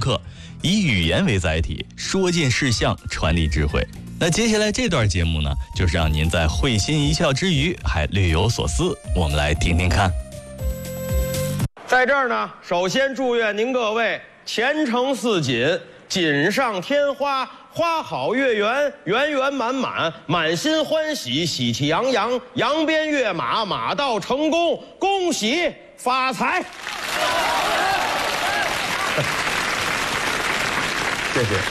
课，以语言为载体，说尽事项，传递智慧。那接下来这段节目呢，就是让您在会心一笑之余还略有所思，我们来听听看。 在这儿呢，首先祝愿您各位前程似锦，锦上添花，花好月圆，圆圆满满，满心欢喜，喜气洋洋，扬鞭跃马，马到成功，恭喜发财。谢谢。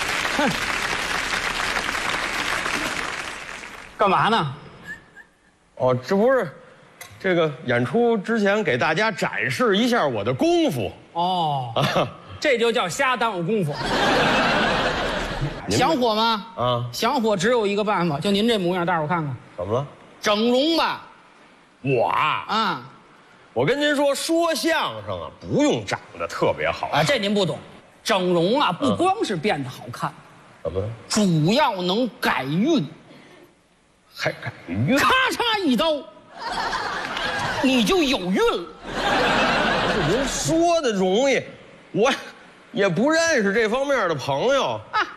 干嘛呢？ 哦，这不是这个演出之前给大家展示一下我的功夫。 哦，这就叫瞎耽误功夫。想火吗？ 啊， 想火只有一个办法，就您这模样，大伙看看， 怎么了？ 整容吧。 我啊， 我跟您说，说相声啊，不用长得特别好啊，这您不懂。整容啊，不光是变得好看， 怎么？ 主要能改运。 还改运？ 咔嚓一刀，你就有运了。 这您说的容易，我也不认识这方面的朋友。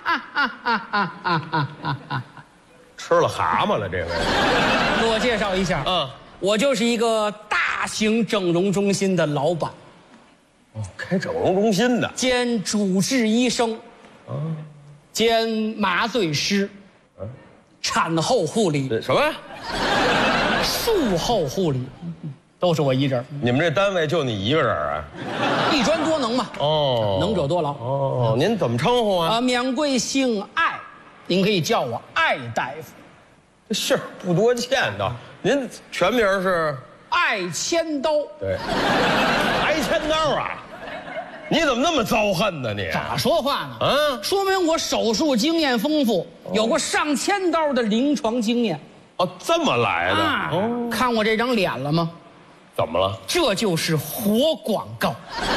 吃了蛤蟆了，这回。 自我介绍一下，我就是一个大型整容中心的老板。 哦，开整容中心的， 兼主治医生，兼麻醉师，产后护理， 什么？ 术后护理，都是我一人。 你们这单位就你一个人啊？ 一专多能嘛。哦，能者多劳。 哦，您怎么称呼啊？ 免贵姓艾，您可以叫我艾大夫。 这姓不多见到。您全名是？ 艾千刀。 对，艾千刀啊！你怎么那么遭恨呢？你咋说话呢？ 啊， 说明我手术经验丰富，有过上千刀的临床经验。 哦，这么来的。 哦，看我这张脸了吗？ 怎么了？ 这就是活广告。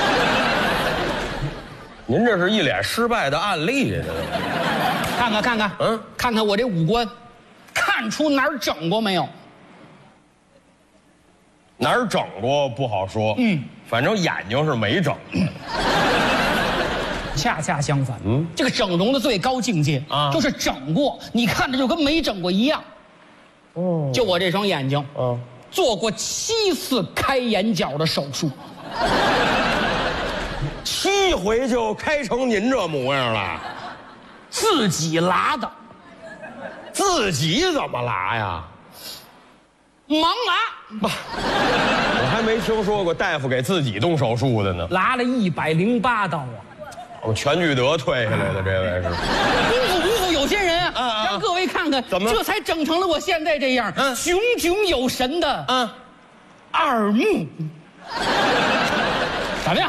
您这是一脸失败的案例，这看看看看，看看我这五官，看出哪儿整过没有？ 哪儿整过不好说，反正眼睛是没整。 恰恰相反，这个整容的最高境界啊，就是整过，你看着就跟没整过一样。哦，就我这双眼睛，做过7次开眼角的手术 ，7回就开成您这模样了， 自己拉的。 自己怎么拉呀？ 盲拉。 我还没听说过大夫给自己动手术的呢。 拉了108刀啊！ 我全聚德退下来的，这位是。 功夫，有些人啊，让各位看看，怎么这才整成了我现在这样炯炯有神的二目。怎么样？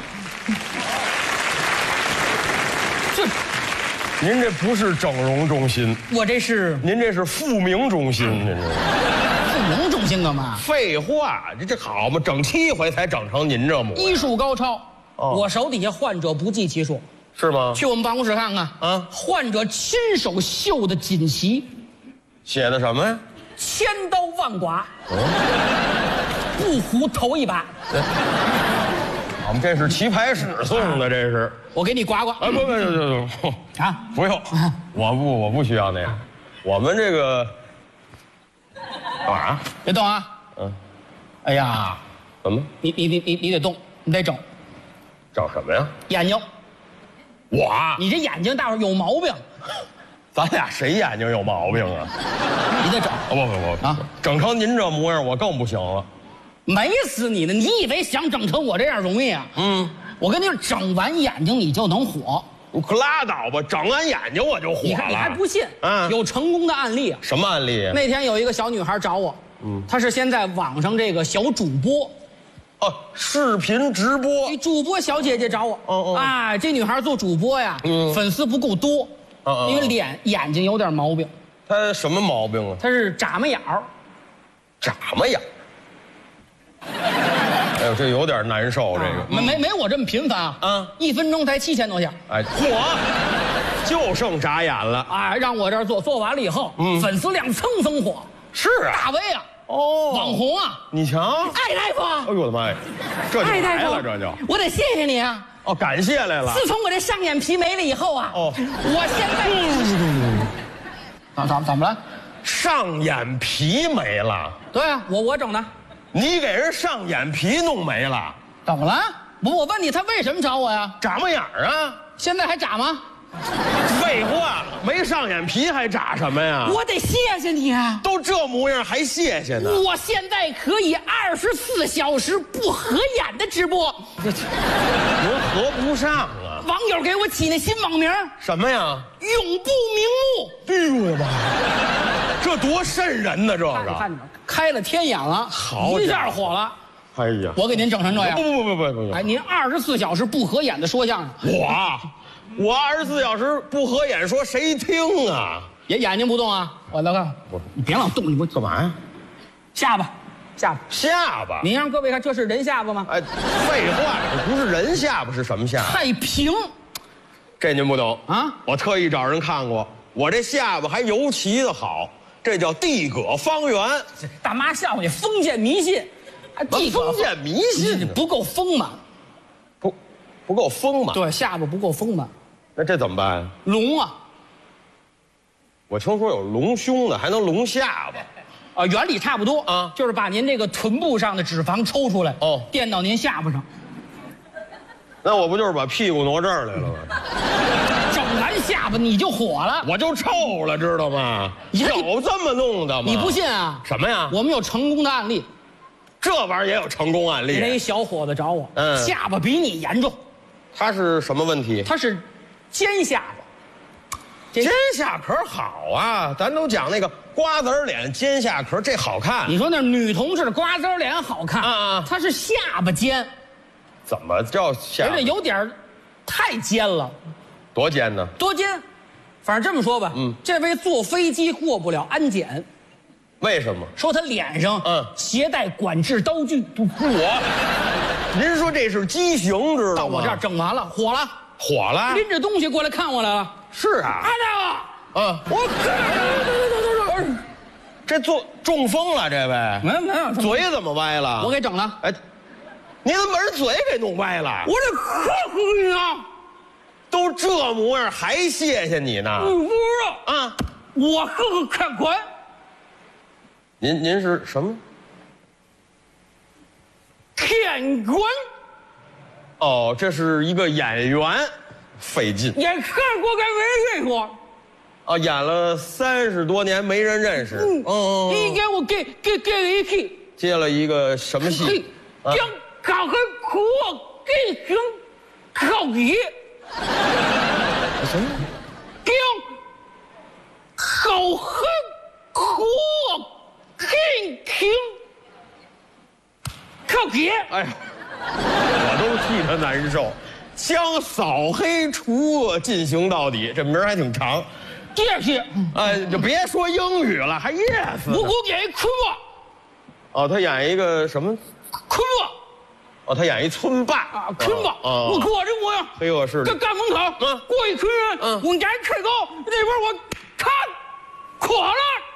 您这不是整容中心， 我这是。 您这是复明中心，您这。 复明中心干嘛？ 废话，这好嘛，整7回才整成您这模样。 医术高超，我手底下患者不计其数。 是吗？ 去我们办公室看看啊，患者亲手绣的锦旗， 写的什么呀？ 千刀万剐，不胡头一把。 我们这是棋牌室送的，这是。 我给你刮刮。 不啊，不用，我不需要那样。我们这个干嘛？ 别动啊！哎呀， 怎么？ 你得动，你得整。 整什么呀？ 眼睛。你这眼睛大伙有毛病。 咱俩谁眼睛有毛病啊？ 你得整。 不啊！整成您这模样，我更不行了。 没死你呢！你以为想整成我这样容易啊？我跟你说，整完眼睛你就能火。 你可拉倒吧！整完眼睛我就火了。 你还不信？有成功的案例啊。 什么案例？ 那天有一个小女孩找我，她是先在网上这个小主播， 视频直播。 主播小姐姐找我，这女孩做主播呀，粉丝不够多，因为眼睛有点毛病。 她什么毛病啊？ 她是眨巴眼儿。 眨巴眼。哎呦，这有点难受，这个没我这么频繁啊！1分钟才7000多下。 哎，就剩眨眼了啊！让我这儿做完了以后，粉丝量蹭蹭火。 是啊， 大 V 啊，网红啊， 你瞧， 艾大夫， 哎呦我的妈呀，这就来了，这就我得谢谢你啊！ 哦，感谢来了。 自从我这上眼皮没了以后啊， 哦， 我现在怎么了？ 上眼皮没了？ 对啊，我整的。 你给人上眼皮弄没了？ 怎么了？我问你，他为什么找我呀？ 眨巴眼儿啊？ 现在还眨吗？ 废话，没上眼皮还眨什么呀？ 我得谢谢你啊！ 都这模样还谢谢呢？ 我现在可以24小时不合眼的直播。 您合不上啊！ 网友给我起那新网名什么呀？ 永不瞑目。 哎呦我的妈！这多瘆人呢！这个看着开了天眼了， 好一下火了。 哎呀， 我给您整成这样。 不！ 哎，您24小时不合眼的说相声。 我24小时不合眼说谁听啊？ 眼睛不动啊？我来看，你别老动，你不干嘛呀？ 下巴。 你让各位看，这是人下巴吗？ 哎，废话，这不是人下巴是什么下巴？ 太平。 这您不懂啊？ 我特意找人看过，我这下巴还尤其的好，这叫地葛方圆。 大妈笑话你封建迷信。 封建迷信不够丰满， 不够丰满。 对，下巴不够丰满， 那这怎么办呀？ 隆啊！ 我听说有隆胸的，还能隆下巴。 原理差不多啊， 就是把您这个臀部上的脂肪抽出来，垫到您下巴上。 那我不就是把屁股挪这儿来了吗？ 整完下巴你就火了， 我就臭了，知道吗？有这么弄的吗？ 你不信啊？ 什么呀？ 我们有成功的案例。 这玩意儿也有成功案例。 人一小伙子找我，下巴比你严重。 他是什么问题？ 他是尖下巴。 尖下壳好啊，咱都讲那个瓜子脸尖下壳，这好看。 你说那女同志的瓜子脸好看啊？ 她是下巴尖。 怎么叫下巴？ 而且有点太尖了。 多尖呢？ 多尖？反正这么说吧，这位坐飞机过不了安检。 为什么？ 说他脸上携带管制刀具。 您说这是畸形，知道吗？ 到我这儿整完了，火了，拎着东西过来看我来了。 是啊，我这中风了，这位没有， 嘴怎么歪了？ 我给整了。 哎，你怎么把人嘴给弄歪了？ 我这呵护你啊， 都这模样还谢谢你呢？ 不是啊，我喝个看管。 您是什么？ 天官。 哦，这是一个演员，费劲。 演看过跟没认过。 啊，演了30多年没人认识。 你给我给一起。 接了一个什么戏？ 将考核苦给成考级。 什么？ 将考核苦。听，靠别！ 哎呀，我都替他难受。将扫黑除恶进行到底，这名儿还挺长。 第二期， 就别说英语了，还 yes。 我演一村霸。 哦，他演一个什么？ 村霸。 哦，他演一村霸啊，村霸。我这模样， 黑恶势力。 干门口，过一群人，我家开高，那边我看，垮了。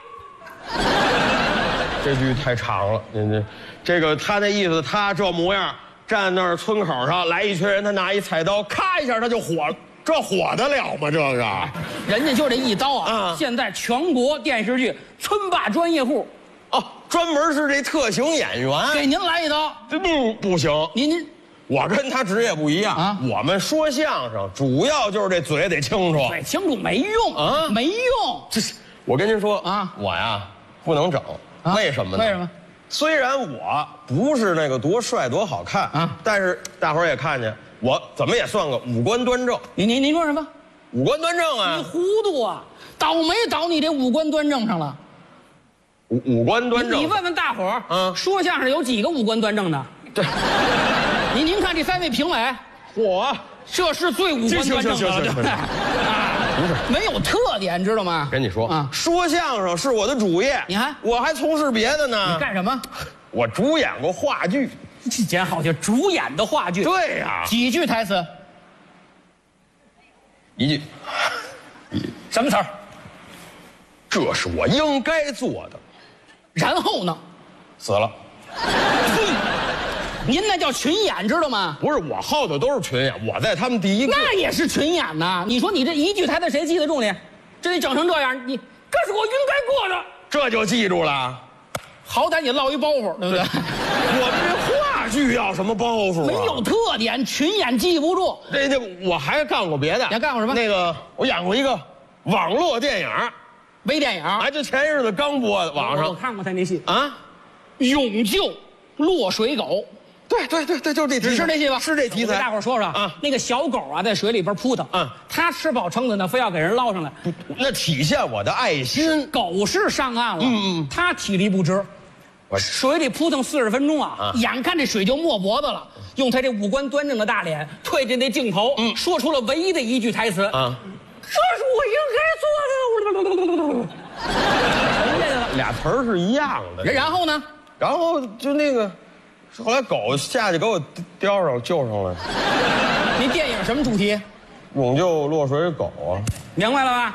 这句太长了，这个他那意思，他这模样站那儿村口上来一群人，他拿一菜刀，咔一下他就火了，这火得了吗？这个， 人家就这一刀啊！现在全国电视剧村霸专业户， 专门是这特型演员， 给您来一刀， 这不行， 您， 我跟他职业不一样啊，我们说相声主要就是这嘴得清楚， 嘴清楚没用啊，没用， 这是我跟您说啊，我呀不能整。为什么呢？ 为什么？ 虽然我不是那个多帅多好看啊，但是大伙儿也看见我怎么也算个五官端正。 您说什么？ 五官端正啊！ 你糊涂啊！倒没倒你这五官端正上了？ 五官端正。 你问问大伙儿，说相声有几个五官端正的？ 对。 您看这3位评委， 我这是最五官端正的了，对不对？ 不是， 没有特点，知道吗？ 跟你说啊，说相声是我的主业，我还从事别的呢。 你干什么？ 我主演过话剧。 这讲好听，主演的话剧。 对呀。 几句台词？ 一句。 什么词儿？ 这是我应该做的。 然后呢？ 死了。 您那叫群演，知道吗？ 不是，我后头都是群演，我在他们第一个。 那也是群演呐！你说你这一句台词谁记得住你？这得整成这样，这是我应该过的， 这就记住了。 好歹你落一包袱，对不对？ 我们这话剧要什么包袱啊？ 没有特点，群演记不住。 这我还干过别的。 你还干过什么？ 那个我演过一个网络电影， 微电影。 哎，就前日子刚播的网上。 我看过他那戏啊， 勇救落水狗。 对，就这题材。 是这戏吧？ 是这题材。 给大伙说说啊，那个小狗啊，在水里边扑腾，它吃饱撑的呢，非要给人捞上来， 那体现我的爱心。 狗是上岸了，它体力不支，水里扑腾40分钟啊，眼看这水就没脖子了，用他这五官端正的大脸对着那镜头，说出了唯一的一句台词啊，这是我应该做的。 俩词儿是一样的。 然后呢？ 然后就那个。后来狗下去给我叼上救上来。 你电影什么主题？ 勇救落水狗啊！ 明白了吧？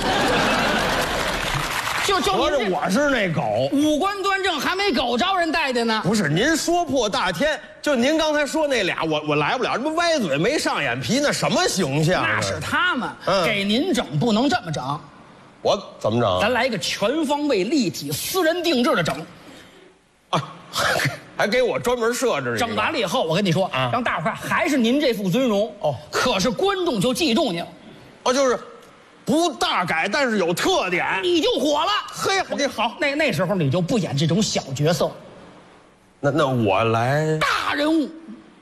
就合着我是那狗， 五官端正，还没狗招人待见呢。 不是，您说破大天，就您刚才说那俩，我来不了，这不歪嘴没上眼皮，那什么形象？ 那是他们给您整，不能这么整。 我怎么整？ 咱来一个全方位、立体、私人定制的整。 啊，还给我专门设置。 整完了以后，我跟你说，让大伙看，还是您这副尊容哦。可是观众就记住你了， 哦，就是不大改，但是有特点， 你就火了。 嘿，你好， 那时候你就不演这种小角色。 那我来大人物。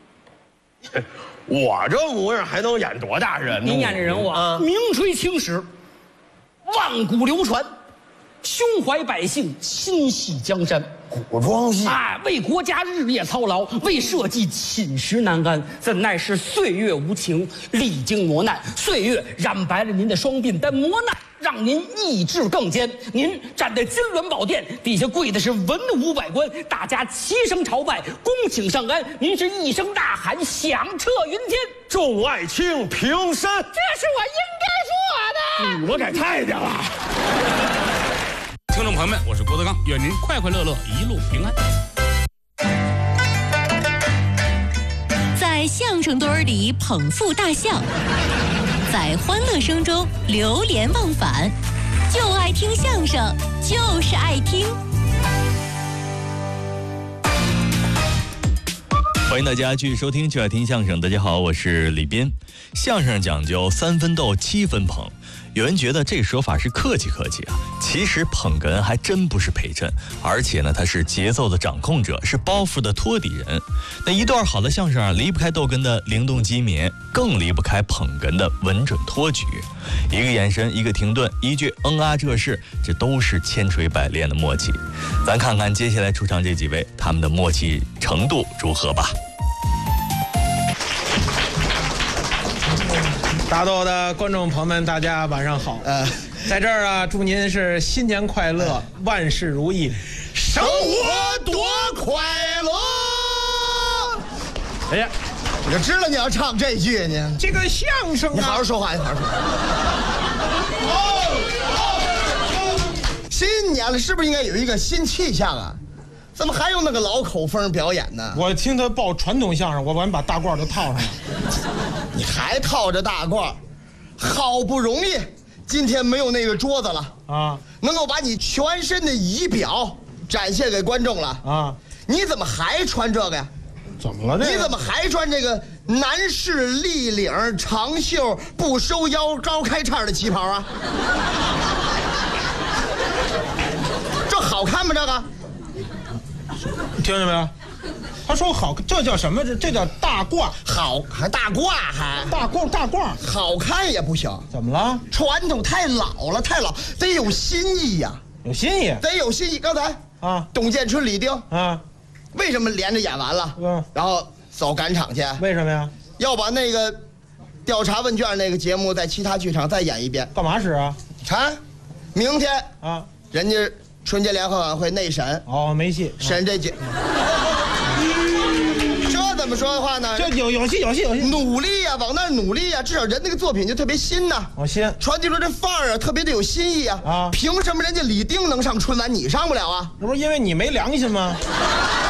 我这模样还能演多大人物？ 您演这人物啊，名垂青史，万古流传，胸怀百姓，心系江山。 古装戏， 哎，为国家日夜操劳，为社稷寝食难安，怎奈是岁月无情，历经磨难，岁月染白了您的双鬓，但磨难让您意志更坚。您站在金銮宝殿，底下跪的是文武百官，大家齐声朝拜，恭请上岸。您是一声大喊，响彻云天， 众爱卿平身。 这是我应该说的。 我可太监了。 听众朋友们，我是郭德纲，愿您快快乐乐，一路平安。 在相声堆儿里捧腹大笑，在欢乐声中流连忘返，就爱听相声，就是爱听。 欢迎大家继续收听《就爱听相声》。大家好，我是李斌。相声讲究3分逗7分捧，有人觉得这说法是客气客气啊，其实捧哏还真不是陪衬，而且呢，他是节奏的掌控者，是包袱的托底人。那一段好的相声啊，离不开逗哏的灵动机敏，更离不开捧哏的稳准托举。一个眼神，一个停顿，一句啊这是，这都是千锤百炼的默契。咱看看接下来出场这几位，他们的默契程度如何吧。 大豆的观众朋友们，大家晚上好。在这儿啊，祝您是新年快乐，万事如意，生活多快乐。 哎呀，我就知道你要唱这句呢。 这个相声啊， 你好好说话，你好好说话。新年了，是不是应该有一个新气象啊？怎么还用那个老口风表演呢？ 我听他报传统相声，我把大褂都套上了。 你还套着大褂，好不容易今天没有那个桌子了啊，能够把你全身的仪表展现给观众了啊，你怎么还穿这个呀？ 怎么了？你怎么还穿这个男士立领长袖不收腰高开叉的旗袍啊？这好看吗？这个？ 听见没有？他说好，这叫什么？这叫大褂， 好还大褂还大褂， 好看也不行。 怎么了？ 传统太老了，太老，得有新意呀。 有新意， 得有新意。刚才啊，董建春、李丁啊，为什么连着演完了？然后走赶场去？ 为什么呀？ 要把那个调查问卷那个节目在其他剧场再演一遍。 干嘛使啊？ 看，明天啊，人家春节联欢晚会内审。 哦，没戏， 审这节。这怎么说的话呢？ 这有戏， 努力呀，往那儿努力呀，至少人那个作品就特别新呐。 新， 传递出这范儿啊，特别的有新意啊。凭什么人家李丁能上春晚，你上不了啊？ 那不是因为你没良心吗？